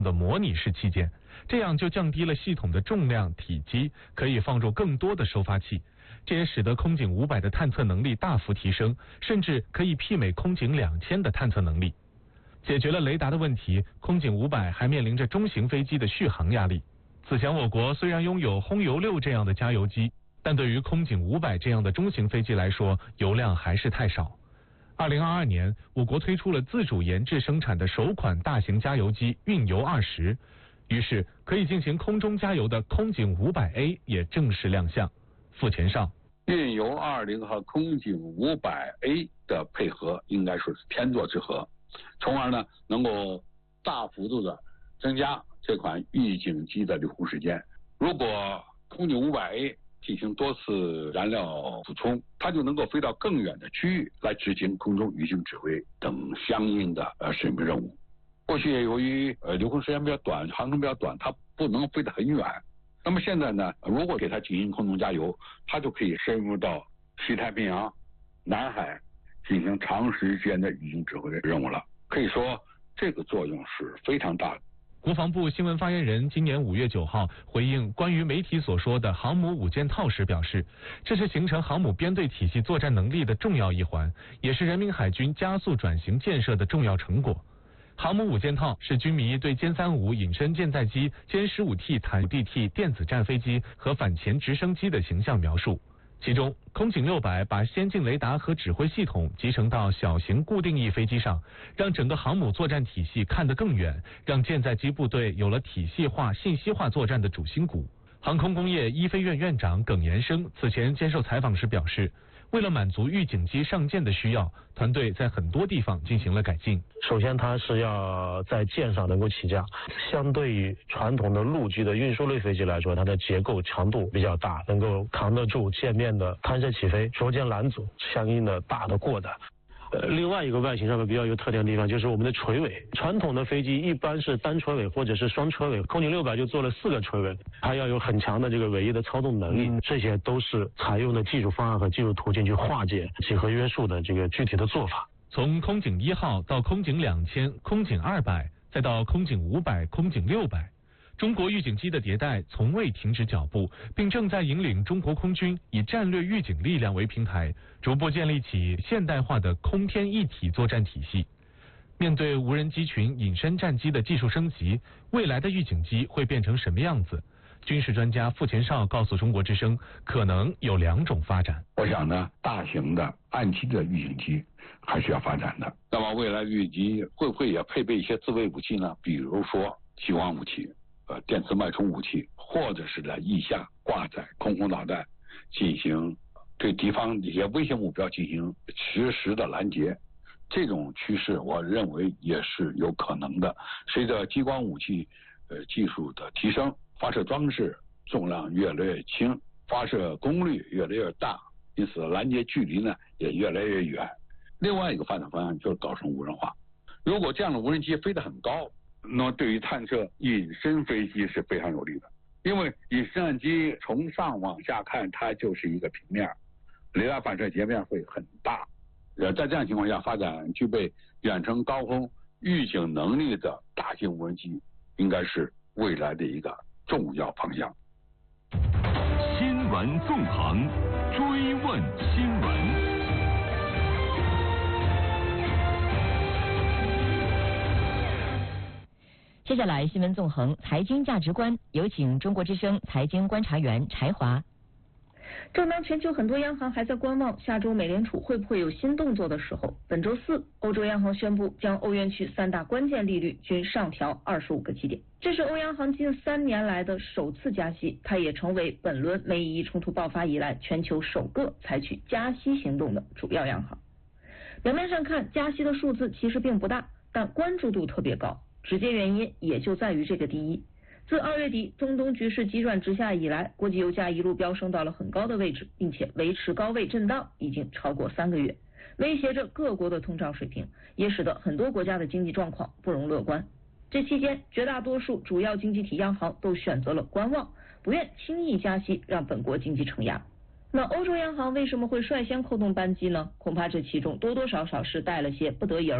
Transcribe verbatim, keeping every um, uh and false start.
的模拟式器件，这样就降低了系统的重量体积，可以放入更多的收发器。这也使得空警五百的探测能力大幅提升，甚至可以媲美空警两千的探测能力。解决了雷达的问题，空警五百还面临着中型飞机的续航压力。此前我国虽然拥有轰油六这样的加油机，但对于空警五百这样的中型飞机来说，油量还是太少。二零二二年，我国推出了自主研制生产的首款大型加油机运油二十，于是可以进行空中加油的空警五百 A 也正式亮相。付前哨， 运油二零和空警五百 A 的配合应该说是天作之合，从而呢能够大幅度的增加这款预警机的留空时间。如果空警五百 A 进行多次燃料补充，它就能够飞到更远的区域来执行空中预警指挥等相应的呃使命任务。过去由于呃留空时间比较短，航程比较短，它不能飞得很远。那么现在呢，如果给它进行空中加油，它就可以深入到西太平洋、南海进行长时间的预警指挥任务了。可以说这个作用是非常大的。 国防部新闻发言人今年五月九号回应关于媒体所说的航母五件套时表示，这是形成航母编队体系作战能力的重要一环，也是人民海军加速转型建设的重要成果。航母五件套是军迷对歼三五隐身舰载机、歼十五 T 坦 D T 电子战飞机和反潜直升机的形象描述。其中，空警六百把先进雷达和指挥系统集成到小型固定翼飞机上，让整个航母作战体系看得更远，让舰载机部队有了体系化、信息化作战的主心骨。航空工业一飞院院长耿延生此前接受采访时表示，为了满足预警机上舰的需要，团队在很多地方进行了改进。 首先，它是要在舰上能够起降，相对于传统的陆基的运输类飞机来说，它的结构强度比较大，能够扛得住舰面的弹射起飞、着舰拦阻相应的大的过载。呃，另外一个外形上面比较有特点的地方就是我们的垂尾，传统的飞机一般是单垂尾或者是双垂尾，空警六百就做了四个垂尾，还要有很强的这个尾翼的操纵能力，这些都是采用的技术方案和技术途径去化解几何约束的这个具体的做法。 从空警一号到空警两千、空警二百，再到空警五百、空警六百。中国预警机的迭代从未停止脚步，并正在引领中国空军以战略预警力量为平台，逐步建立起现代化的空天一体作战体系。面对无人机群隐身战机的技术升级，未来的预警机会变成什么样子？军事专家傅前哨告诉中国之声，可能有两种发展。 我想呢，大型的岸基的预警机还是要发展的。那么未来预警机会不会也配备一些自卫武器呢？比如说激光武器、呃电磁脉冲武器，或者是在翼下挂载空空导弹，进行对敌方一些危险目标进行实时的拦截。这种趋势，我认为也是有可能的。随着激光武器呃技术的提升，发射装置重量越来越轻，发射功率越来越大，因此拦截距离呢也越来越远。另外一个发展方向就是搞成无人化。如果这样的无人机飞得很高，那么对于探测隐身飞机是非常有利的，因为隐身战机从上往下看，它就是一个平面，雷达反射截面会很大。呃，在这样情况下，发展具备远程高空预警能力的大型无人机，应该是未来的一个重要方向。 新闻纵横，追问新闻。 接下来，新闻纵横财经价值观，有请中国之声财经观察员柴华。 正当全球很多央行还在观望下周美联储会不会有新动作的时候，本周四，欧洲央行宣布将欧元区三大关键利率均上调二十五个基点，这是欧央行近三年来的首次加息，它也成为本轮美伊冲突爆发以来全球首个采取加息行动的主要央行。表面上看，加息的数字其实并不大，但关注度特别高，直接原因也就在于这个第一。自二月底中东局势急转直下以来，国际油价一路飙升到了很高的位置，并且维持高位震荡已经超过三个月，威胁着各国的通胀水平，也使得很多国家的经济状况不容乐观。这期间，绝大多数主要经济体央行都选择了观望，不愿轻易加息，让本国经济承压。那欧洲央行为什么会率先扣动扳机呢？恐怕这其中多多少少是带了些不得已而